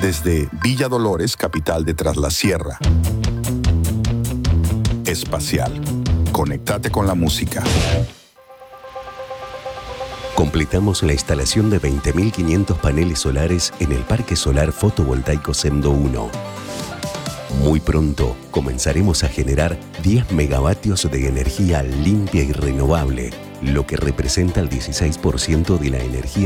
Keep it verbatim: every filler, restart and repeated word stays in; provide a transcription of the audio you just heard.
Desde Villa Dolores, capital de Tras la Sierra. Espacial. Conéctate con la música. Completamos la instalación de veinte mil quinientos paneles solares en el Parque Solar Fotovoltaico Sendo uno. Muy pronto comenzaremos a generar diez megavatios de energía limpia y renovable, lo que representa el dieciséis por ciento de la energía